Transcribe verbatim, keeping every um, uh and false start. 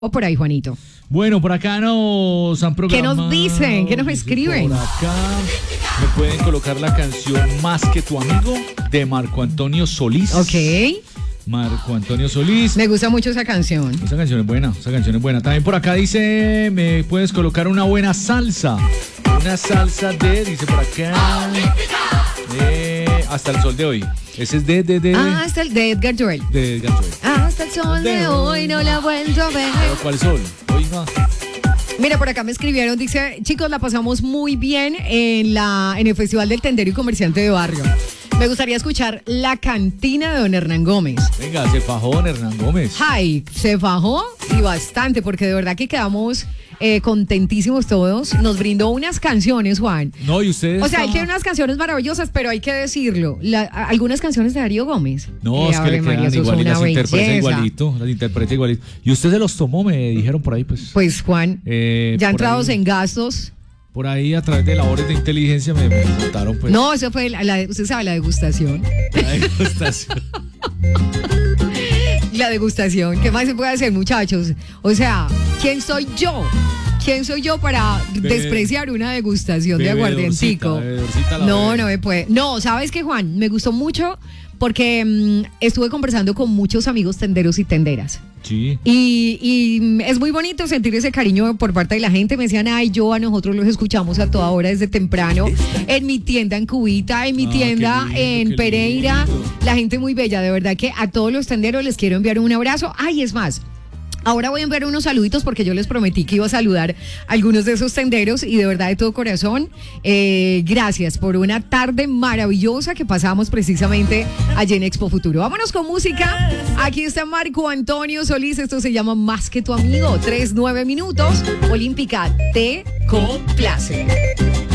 O por ahí, Juanito. Bueno, por acá nos han programado. ¿Qué nos dicen? ¿Qué nos escriben? Por acá me pueden colocar la canción Más que tu amigo de Marco Antonio Solís. Ok. Marco Antonio Solís. Me gusta mucho esa canción. Esa canción es buena, esa canción es buena. También por acá dice, me puedes colocar una buena salsa. Una salsa de, dice por acá, de Hasta el sol de hoy. Ese es de, de, de. Ah, hasta el de Edgar Joel. De Edgar Joel. Hasta el sol de hoy no la vuelvo a ver. ¿Pero cuál sol? Hoy no. Mira, por acá me escribieron, dice, chicos, la pasamos muy bien en la en el Festival del Tendero y Comerciante de Barrio. Me gustaría escuchar La Cantina de Don Hernán Gómez. Venga, se fajó Don Hernán Gómez. Ay, se fajó y bastante, porque de verdad que quedamos eh, contentísimos todos. Nos brindó unas canciones, Juan. No, y ustedes. O sea, está... él tiene unas canciones maravillosas, pero hay que decirlo. La, a- algunas canciones de Darío Gómez. No, Eh, es que Ave le María, quedan eso es igual y una las interpreta belleza. igualito, las interpreta igualito. Y usted se los tomó, me dijeron por ahí, pues. Pues, Juan, eh, ya por entrados ahí, en gastos. Por ahí a través de labores de inteligencia me, me contaron, pues. No, eso fue, la, la- usted sabe, la degustación. La degustación. La degustación. ¿Qué más se puede hacer, muchachos? O sea, ¿quién soy yo? ¿Quién soy yo para Bebe- despreciar una degustación de bebedorcita, aguardientico? bebedorcita la No, bebe. no me puede. No, ¿sabes qué, Juan? Me gustó mucho porque mm, estuve conversando con muchos amigos tenderos y tenderas. Sí. Y, y mm, es muy bonito sentir ese cariño por parte de la gente. Me decían, ay, yo a nosotros los escuchamos a toda hora desde temprano. En mi tienda en Cubita, en mi Ah, tienda qué lindo, en qué Pereira. lindo. La gente muy bella, de verdad que a todos los tenderos les quiero enviar un abrazo. Ay, es más. Ahora voy a enviar unos saluditos porque yo les prometí que iba a saludar a algunos de esos tenderos y de verdad de todo corazón, eh, gracias por una tarde maravillosa que pasamos precisamente allí en Expo Futuro. Vámonos con música. Aquí está Marco Antonio Solís. Esto se llama Más que tu amigo. Tres, nueve minutos. Olímpica te complace.